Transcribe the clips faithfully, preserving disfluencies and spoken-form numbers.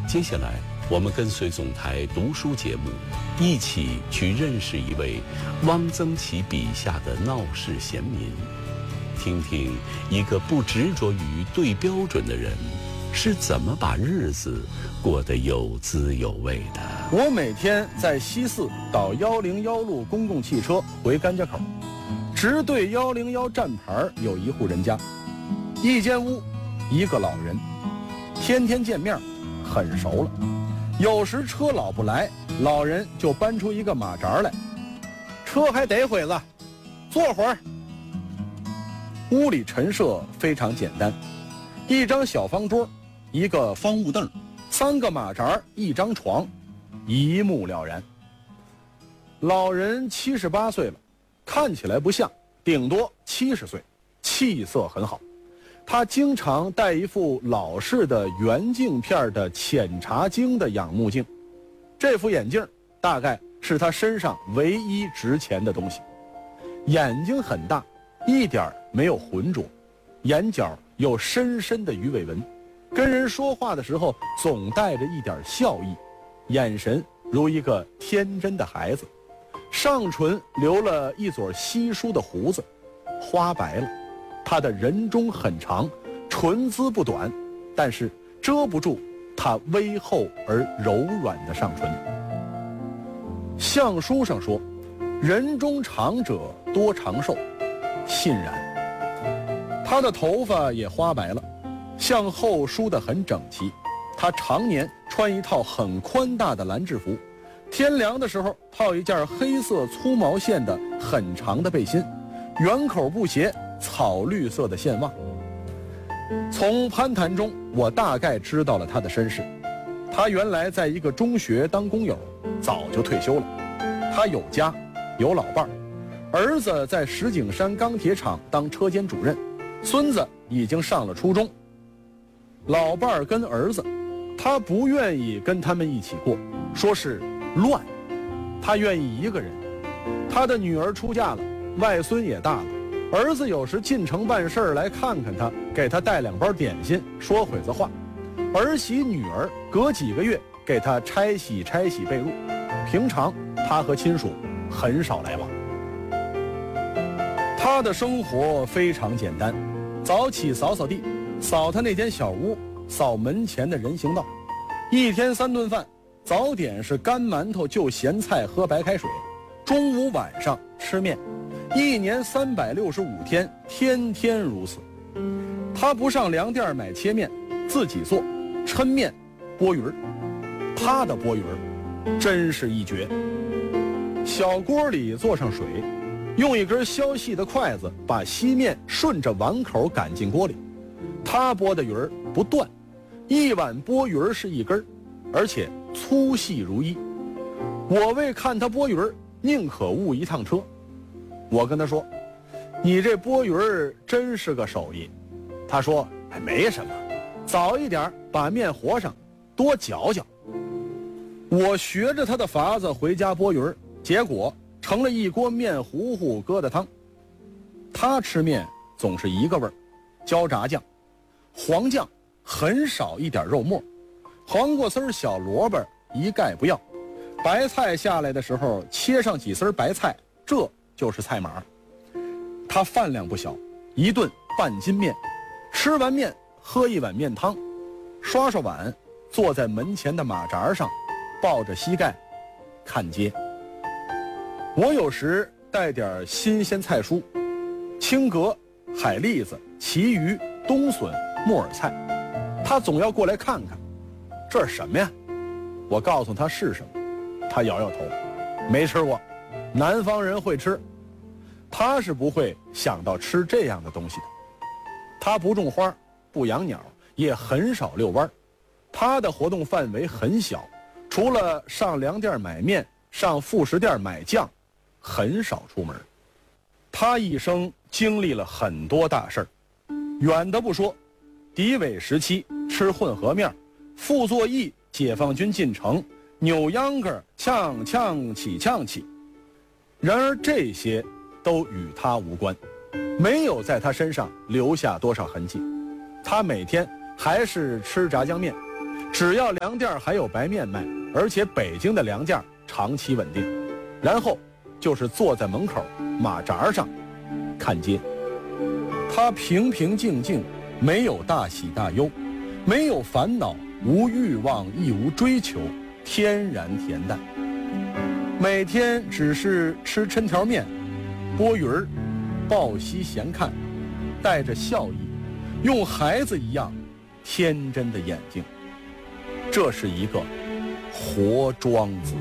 接下来，我们跟随总台读书节目，一起去认识一位汪曾祺笔下的闹市贤民，听听一个不执着于对标准的人是怎么把日子过得有滋有味的。 我每天在西四倒一零一路公共汽车回甘家口，直对一零一站牌有一户人家，一间屋，一个老人，天天见面，很熟了。有时车老不来，老人就搬出一个马扎来，车还得会子，坐会儿。屋里陈设非常简单，一张小方桌，一个方木凳，三个马扎，一张床，一目了然。老人七十八岁了，看起来不像，顶多七十岁，气色很好。他经常戴一副老式的圆镜片的浅茶晶的仰目镜，这副眼镜大概是他身上唯一值钱的东西。眼睛很大，一点没有浑浊，眼角有深深的鱼尾纹，跟人说话的时候总带着一点笑意，眼神如一个天真的孩子。上唇留了一撮稀疏的胡子，花白了。他的人中很长，唇姿不短，但是遮不住他微厚而柔软的上唇。相书上说，人中长者多长寿，信然。他的头发也花白了，向后梳得很整齐。他常年穿一套很宽大的蓝制服，天凉的时候套一件黑色粗毛线的很长的背心，圆口布鞋，草绿色的线袜。从攀谈中，我大概知道了他的身世。他原来在一个中学当工友，早就退休了。他有家，有老伴儿，儿子在石景山钢铁厂当车间主任，孙子已经上了初中。老伴儿跟儿子，他不愿意跟他们一起过，说是乱，他愿意一个人。他的女儿出嫁了，外孙也大了，儿子有时进城办事来看看他，给他带两包点心，说会子话。儿媳女儿隔几个月给他拆洗拆洗被褥。平常他和亲属很少来往。他的生活非常简单，早起扫扫地，扫他那间小屋，扫门前的人行道。一天三顿饭，早点是干馒头就咸菜喝白开水，中午晚上吃面，一年三百六十五天，天天如此。他不上粮店买切面，自己做，抻面，拨鱼儿。他的拨鱼儿真是一绝。小锅里做上水，用一根削细的筷子把稀面顺着碗口赶进锅里。他拨的鱼儿不断，一碗拨鱼儿是一根，而且粗细如一。我为看他拨鱼儿，宁可误一趟车。我跟他说，你这拨鱼儿真是个手艺。他说，哎，没什么，早一点把面和上，多搅搅。我学着他的法子回家拨鱼儿，结果成了一锅面糊糊疙瘩汤。他吃面总是一个味儿，焦炸酱，黄酱，很少一点肉末，黄瓜丝儿小萝卜一概不要，白菜下来的时候切上几丝白菜，这就是菜码。他饭量不小，一顿半斤面，吃完面喝一碗面汤，刷刷碗，坐在门前的马扎上，抱着膝盖看街。我有时带点新鲜菜蔬，青蛤、海蛎子、旗鱼、冬笋、木耳菜，他总要过来看看，这是什么呀？我告诉他是什么，他摇摇头，没吃过，南方人会吃，他是不会想到吃这样的东西的。他不种花，不养鸟，也很少遛弯，他的活动范围很小，除了上粮店买面，上副食店买酱，很少出门。他一生经历了很多大事儿，远的不说，敌伪时期吃混合面，傅作义解放军进城，扭秧歌，呛呛起呛起。然而这些都与他无关，没有在他身上留下多少痕迹。他每天还是吃炸酱面， 只要粮店还有白面卖，而且北京的粮价长期稳定，然后就是坐在门口马扎上看街。他平平静静，没有大喜大忧，没有烦恼，无欲望，亦无追求，天然恬淡。每天只是吃抻条面，剥鱼儿，抱膝闲看，带着笑意，用孩子一样天真的眼睛。这是一个活庄子。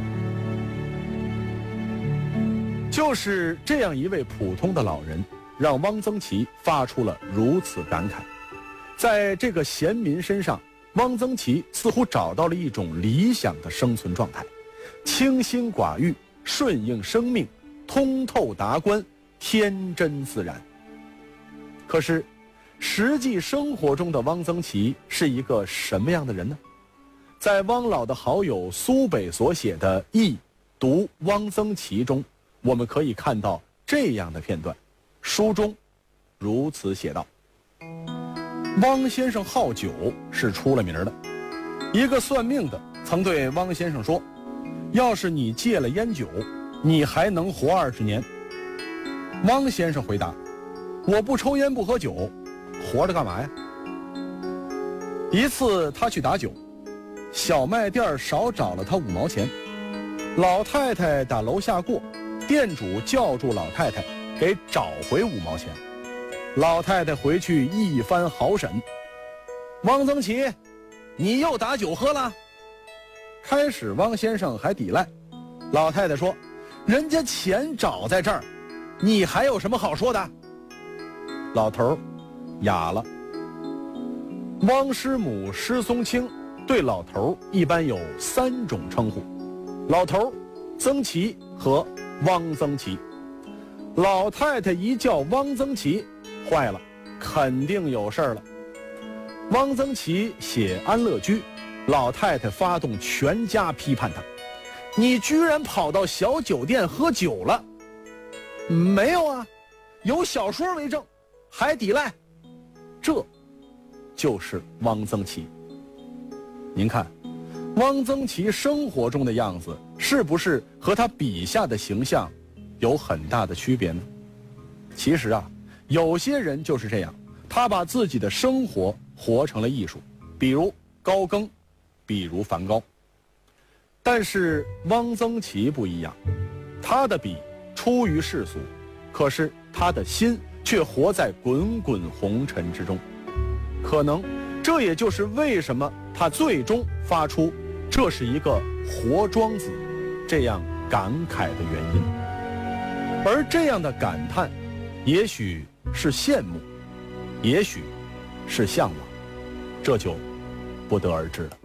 就是这样一位普通的老人，让汪曾祺发出了如此感慨。在这个贤民身上，汪曾祺似乎找到了一种理想的生存状态，清心寡欲，顺应生命，通透达观，天真自然。可是实际生活中的汪曾祺是一个什么样的人呢？在汪老的好友苏北所写的《忆读汪曾祺》中，我们可以看到这样的片段。书中如此写道：汪先生好酒是出了名的。一个算命的曾对汪先生说，要是你戒了烟酒，你还能活二十年。汪先生回答，我不抽烟不喝酒，活着干嘛呀？一次他去打酒，小卖店少找了他五毛钱，老太太打楼下过，店主叫住老太太，给找回五毛钱。老太太回去一番好审，汪曾祺，你又打酒喝了？开始汪先生还抵赖，老太太说，人家钱找在这儿，你还有什么好说的？老头哑了。汪师母施松青对老头一般有三种称呼：老头、曾祺和汪曾祺。老太太一叫汪曾祺，坏了，肯定有事儿了。汪曾祺写《安乐居》，老太太发动全家批判他，你居然跑到小酒店喝酒了？没有啊，有小说为证，还抵赖。这就是汪曾祺。您看，汪曾祺生活中的样子是不是和他笔下的形象有很大的区别呢？其实啊，有些人就是这样，他把自己的生活活成了艺术，比如高更，比如梵高。但是汪曾祺不一样，他的笔出于世俗，可是他的心却活在滚滚红尘之中。可能这也就是为什么他最终发出这是一个活庄子这样感慨的原因。而这样的感叹，也许是羡慕，也许是向往，这就不得而知了。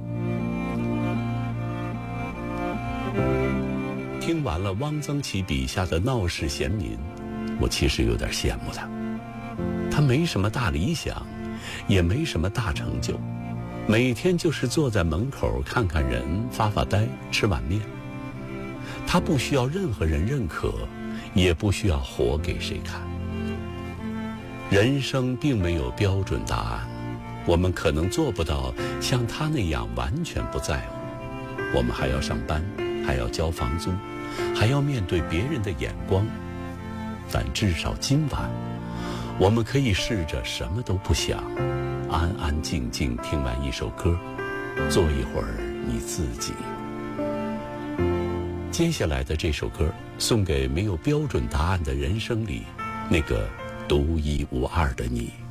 听完了汪曾祺笔下的闹市贤民，我其实有点羡慕他。他没什么大理想，也没什么大成就，每天就是坐在门口看看人，发发呆，吃碗面。他不需要任何人认可，也不需要活给谁看。人生并没有标准答案，我们可能做不到像他那样完全不在乎。我们还要上班，还要交房租，还要面对别人的眼光。但至少今晚，我们可以试着什么都不想，安安静静听完一首歌，做一会儿你自己。接下来的这首歌送给没有标准答案的人生里那个独一无二的你。